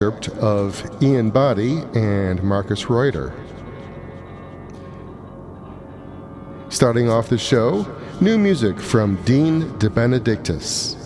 of Ian Boddy and Marcus Reuter. Starting off the show, new music from Dean De Benedictis.